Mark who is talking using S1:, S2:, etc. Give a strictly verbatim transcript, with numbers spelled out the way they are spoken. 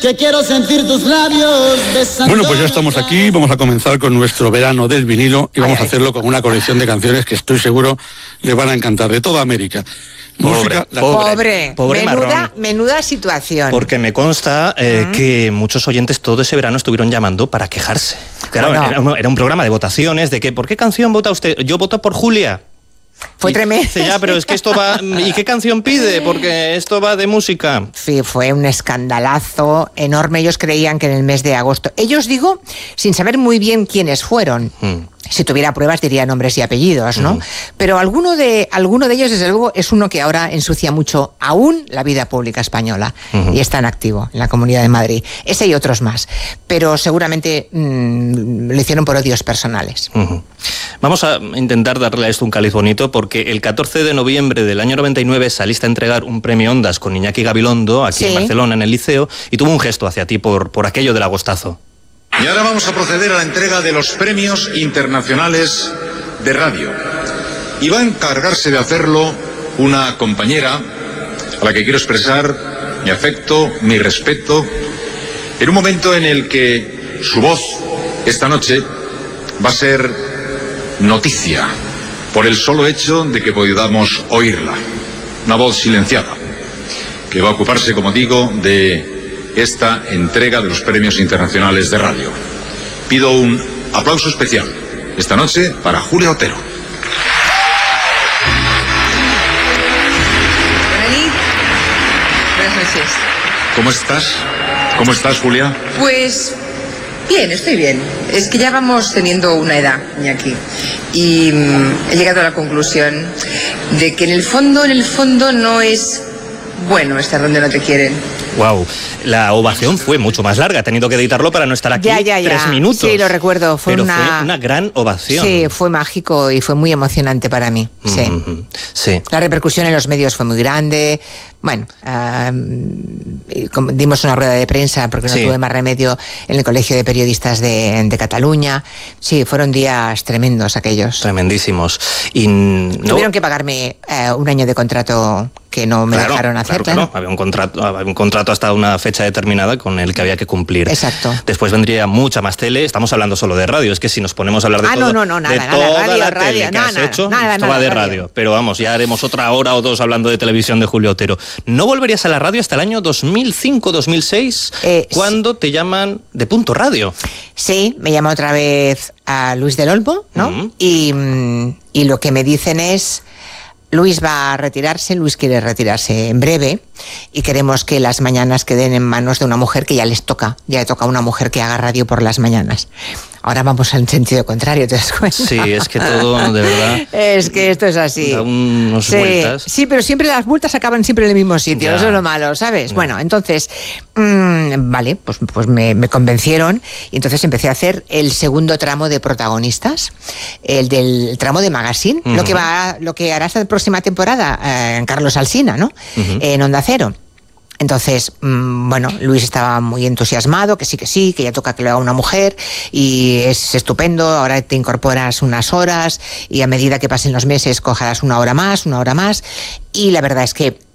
S1: que quiero sentir tus labios besando.
S2: Bueno, pues ya estamos aquí, vamos a comenzar con nuestro verano del vinilo y vamos
S3: ay,
S2: a hacerlo con una colección de canciones que estoy seguro le van a encantar, de toda América.
S4: Pobre,
S2: Música, la-
S3: Pobre,
S4: pobre
S3: menuda,
S4: marrón.
S3: menuda situación.
S4: Porque me consta eh,
S3: Mm.
S4: que muchos oyentes todo ese verano estuvieron llamando para quejarse. Claro,
S3: Bueno.
S4: era, un, era un programa de votaciones, de que, ¿por qué canción vota usted? Yo voto por Julia.
S3: Fue
S4: Y
S3: tremendo.
S4: dice, ya, pero es que esto va... ¿Y qué canción pide? Porque esto va de música.
S3: Sí, fue un escandalazo enorme. Ellos creían que en el mes de agosto... Ellos, digo, sin saber muy bien quiénes fueron.
S4: Mm.
S3: Si tuviera pruebas diría nombres y apellidos, ¿no?
S4: Mm.
S3: Pero alguno de, alguno de ellos, desde luego, es uno que ahora ensucia mucho aún la vida pública española.
S4: Ujú.
S3: Y está en activo en la Comunidad de Madrid. Ese y otros más. Pero seguramente mmm, lo hicieron por odios personales.
S4: Ujú. Vamos a intentar darle a esto un caliz bonito, porque el catorce de noviembre del año noventa y nueve saliste a entregar un premio Ondas con Iñaki Gabilondo aquí
S3: Sí.
S4: en Barcelona, en el Liceo, y tuvo un gesto hacia ti por, por aquello del agostazo.
S5: Y ahora vamos a proceder a la entrega de los premios internacionales de radio. Y va a encargarse de hacerlo una compañera a la que quiero expresar mi afecto, mi respeto, en un momento en el que su voz esta noche va a ser noticia por el solo hecho de que podamos oírla. Una voz silenciada que va a ocuparse, como digo, de esta entrega de los premios internacionales de radio. Pido un aplauso especial esta noche para Julia Otero.
S6: Buenas noches.
S5: ¿Cómo estás? ¿Cómo estás, Julia?
S6: Pues bien, estoy bien. Es que ya vamos teniendo una edad, Iñaki. Y mm, he llegado a la conclusión de que en el fondo, en el fondo no es bueno estar donde no te quieren.
S4: Wow, la ovación fue mucho más larga, he tenido que editarlo para no estar aquí
S3: Ya, ya, ya.
S4: tres minutos.
S3: Sí, lo recuerdo. Fue
S4: Pero
S3: una...
S4: fue una gran ovación.
S3: Sí, fue mágico y fue muy emocionante para mí. Sí.
S4: Ujú. Sí.
S3: La repercusión en los medios fue muy grande. Bueno, ah, como dimos una rueda de prensa porque no
S4: Sí.
S3: tuve más remedio en el Colegio de Periodistas de, de Cataluña. Sí, fueron días tremendos aquellos.
S4: Tremendísimos. Y no,
S3: Tuvieron que pagarme eh, un año de contrato que no me
S4: Claro,
S3: dejaron hacer,
S4: claro,
S3: claro.
S4: claro. Había un contrato, había un contrato hasta una fecha determinada con el que había que cumplir.
S3: Exacto.
S4: Después vendría mucha más tele. Estamos hablando solo de radio. Es que si nos ponemos a hablar de
S3: Ah,
S4: todo,
S3: no, no, no, nada,
S4: de
S3: nada,
S4: toda
S3: radio,
S4: la
S3: radio,
S4: tele que
S3: nada,
S4: has
S3: nada,
S4: hecho,
S3: nada,
S4: esto
S3: nada,
S4: va de
S3: radio.
S4: radio. Pero vamos, ya haremos otra hora o dos hablando de televisión de Julio Otero. ¿No volverías a la radio hasta el año dos mil cinco, dos mil seis,
S3: Eh,
S4: cuando te llaman de Punto Radio?
S3: Sí, me llama otra vez a Luis del Olmo, ¿no?
S4: Ujú.
S3: y, mm, y lo que me dicen es... Luis va a retirarse, Luis quiere retirarse en breve y queremos que las mañanas queden en manos de una mujer que ya les toca, ya le toca a una mujer que haga radio por las mañanas. Ahora vamos al sentido contrario, ¿te das cuenta?
S4: Sí, es que todo, de verdad,
S3: Es que esto es así.
S4: da unos
S3: Sí,
S4: vueltas.
S3: sí, pero siempre las vueltas acaban siempre en el mismo sitio,
S4: Ya.
S3: eso es lo malo, ¿sabes?
S4: Ya.
S3: Bueno, entonces, mmm, vale, pues, pues me, me convencieron y entonces empecé a hacer el segundo tramo de protagonistas, el del tramo de Magazine,
S4: Ujú.
S3: lo que va, lo que hará esta próxima temporada eh, Carlos Alsina, ¿no?
S4: Ujú.
S3: En Onda Cero. Entonces, mmm, bueno, Luis estaba muy entusiasmado, que sí, que sí, que ya toca que lo haga una mujer y es estupendo, ahora te incorporas unas horas y a medida que pasen los meses cogerás una hora más, una hora más y la verdad es que